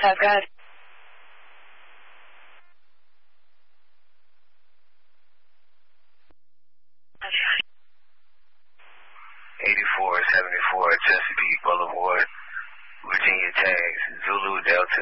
5, go ahead. Okay. 8474 Chesapeake Boulevard, Virginia tags, Zulu Delta